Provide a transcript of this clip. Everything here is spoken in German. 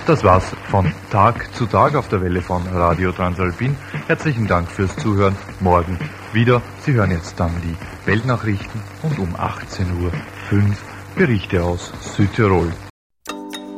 Das war's von Tag zu Tag auf der Welle von Radio Transalpin. Herzlichen Dank fürs Zuhören. Morgen wieder. Sie hören jetzt dann die Weltnachrichten und um 18:05 Uhr Berichte aus Südtirol.